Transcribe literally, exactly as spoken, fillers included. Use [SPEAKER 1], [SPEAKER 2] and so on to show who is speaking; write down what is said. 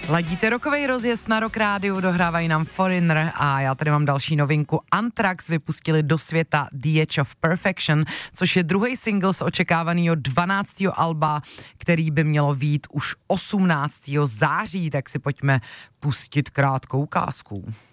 [SPEAKER 1] Ladíte rokovej rozjezd na Rock Rádiu, dohrávají nám Foreigner a já tady mám další novinku. Anthrax vypustili do světa The Edge of Perfection, což je druhý single z očekávaného dvanáctého alba, který by mělo vyjít už osmnáctého září, tak si pojďme pustit krátkou ukázku.